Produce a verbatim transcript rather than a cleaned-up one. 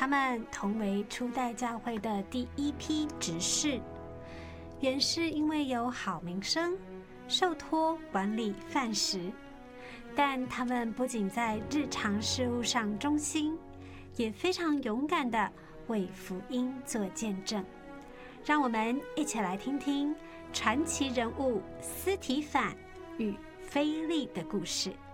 他们同为初代教会的第一批执事，原是因为有好名声，受托管理饭食。但他们不仅在日常事务上忠心，也非常勇敢地为福音做见证。让我们一起来听听传奇人物司提反与腓力的故事。